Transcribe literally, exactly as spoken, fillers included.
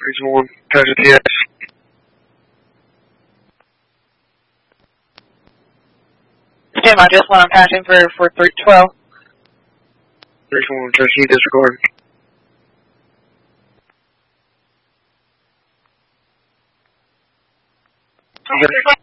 six one, passing T S. Jim, I just want I'm passing for, for three twelve. six one, Jesse, disregard. Okay.